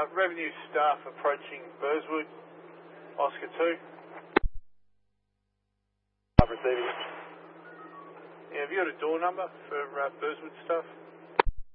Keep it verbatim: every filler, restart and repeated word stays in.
Uh, revenue staff approaching Burswood, Oscar two. I'm receiving. Yeah, have you got a door number for uh, Burswood staff?